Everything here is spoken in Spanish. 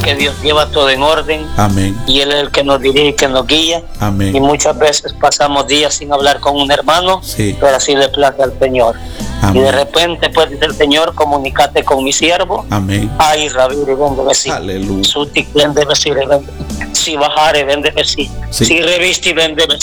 que Dios lleva todo en orden. Amén. Y Él es el que nos dirige, que nos guía. Amén. Y muchas veces pasamos días sin hablar con un hermano, Sí. pero así le place al Señor. Amén. Y de repente, pues dice el Señor, comunícate con mi siervo. Amén. Ay, Rabí, vende vestir. Aleluya. Suti, vende vestir, vende. Si bajare, vende vestir. Sí. Si reviste, vende vestir.